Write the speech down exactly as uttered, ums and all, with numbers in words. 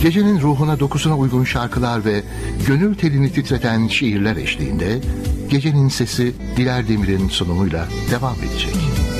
Gecenin ruhuna dokusuna uygun şarkılar ve gönül telini titreten şiirler eşliğinde Gecenin Sesi Diler Demir'in sunumuyla devam edecek.